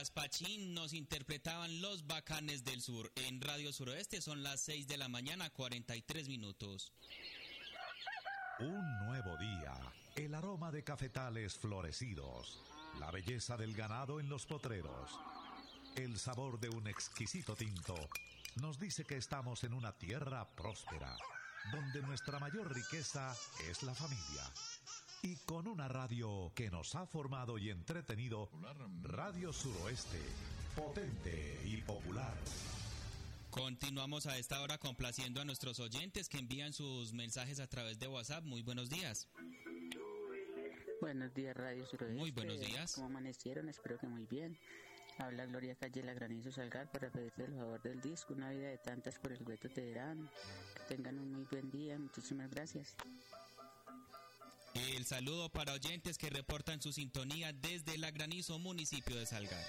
Las Pachín nos interpretaban Los Bacanes del Sur. En Radio Suroeste son las 6 de la mañana, 43 minutos. Un nuevo día, el aroma de cafetales florecidos, la belleza del ganado en los potreros, el sabor de un exquisito tinto, nos dice que estamos en una tierra próspera, donde nuestra mayor riqueza es la familia. Y con una radio que nos ha formado y entretenido, Radio Suroeste, potente y popular. Continuamos a esta hora complaciendo a nuestros oyentes que envían sus mensajes a través de WhatsApp. Muy buenos días. Buenos días, Radio Suroeste. Muy buenos días. ¿Cómo amanecieron? Espero que muy bien. Habla Gloria Calle La Granizo Salgar para pedirte el favor del disco Una vida de tantas por el Gueto Teherán. Que tengan un muy buen día. Muchísimas gracias. El saludo para oyentes que reportan su sintonía desde La Granizo, municipio de Salgar.